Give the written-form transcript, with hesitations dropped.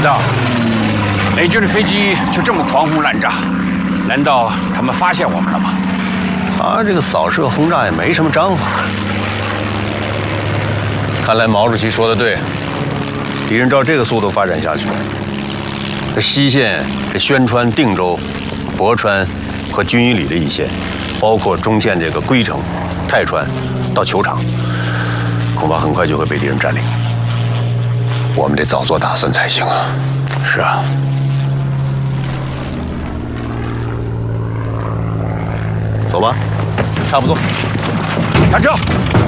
道，美军的飞机就这么狂轰滥炸，难道他们发现我们了吗？ 他这个扫射轰炸也没什么章法。看来毛主席说的对，敌人照这个速度发展下去，这西线、这宣川、定州、博川和军医里这一线，包括中线这个归城、泰川到球场，恐怕很快就会被敌人占领。我们得早做打算才行啊！ 是啊。 走吧，差不多。 下车。